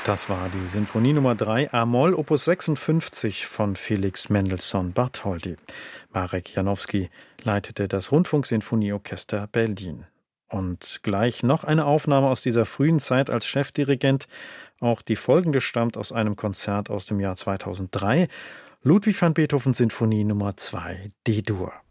Das war die Sinfonie Nummer 3 A-Moll, Opus 56 von Felix Mendelssohn Bartholdy. Marek Janowski leitete das Rundfunksinfonieorchester Berlin. Und gleich noch eine Aufnahme aus dieser frühen Zeit als Chefdirigent. Auch die folgende stammt aus einem Konzert aus dem Jahr 2003. Ludwig van Beethoven Sinfonie Nummer 2 D-Dur.